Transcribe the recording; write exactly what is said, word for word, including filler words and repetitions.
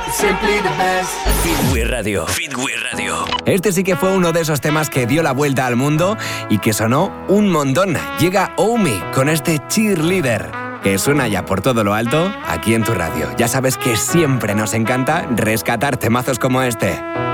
Simply the best. Fitwi Radio. Fitwi Radio. Este sí que fue uno de esos temas que dio la vuelta al mundo y que sonó un montón. Llega Omi con este Cheerleader, que suena ya por todo lo alto aquí en tu radio. Ya sabes que siempre nos encanta rescatar temazos como este.